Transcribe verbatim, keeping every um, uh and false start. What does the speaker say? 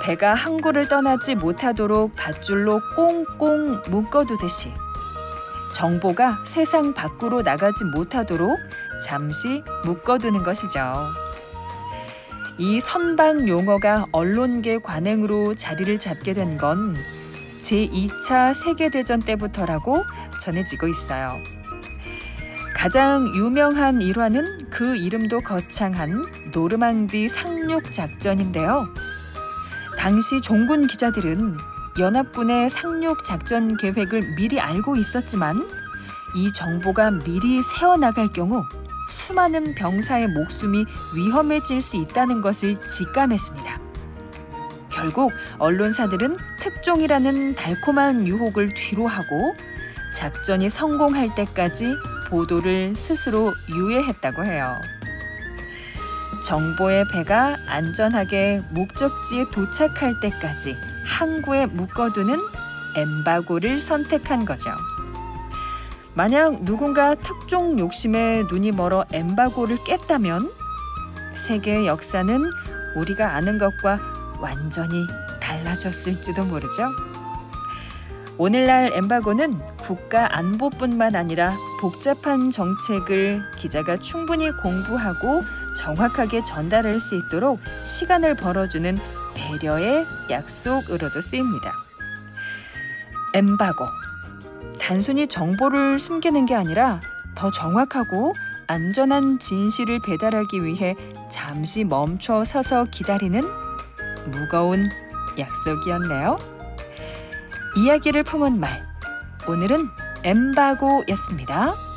배가 항구를 떠나지 못하도록 밧줄로 꽁꽁 묶어두듯이 정보가 세상 밖으로 나가지 못하도록 잠시 묶어두는 것이죠. 이 선박 용어가 언론계 관행으로 자리를 잡게 된 건 제이 차 세계대전 때부터라고 전해지고 있어요. 가장 유명한 일화는 그 이름도 거창한 노르망디 상륙 작전인데요. 당시 종군 기자들은 연합군의 상륙 작전 계획을 미리 알고 있었지만 이 정보가 미리 새어나갈 경우 수많은 병사의 목숨이 위험해질 수 있다는 것을 직감했습니다. 결국 언론사들은 특종이라는 달콤한 유혹을 뒤로하고 작전이 성공할 때까지 보도를 스스로 유예했다고 해요. 정보의 배가 안전하게 목적지에 도착할 때까지 항구에 묶어두는 엠바고를 선택한 거죠. 만약 누군가 특종 욕심에 눈이 멀어 엠바고를 깼다면 세계의 역사는 우리가 아는 것과 완전히 달라졌을지도 모르죠. 오늘날 엠바고는 국가 안보뿐만 아니라 복잡한 정책을 기자가 충분히 공부하고 정확하게 전달할 수 있도록 시간을 벌어주는 배려의 약속으로도 쓰입니다. 엠바고. 단순히 정보를 숨기는 게 아니라 더 정확하고 안전한 진실을 배달하기 위해 잠시 멈춰 서서 기다리는 무거운 약속이었네요. 이야기를 품은 말. 오늘은 엠바고였습니다.